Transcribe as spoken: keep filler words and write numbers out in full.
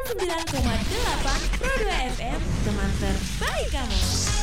sembilan koma delapan Pro dua F M, teman terbaik kamu.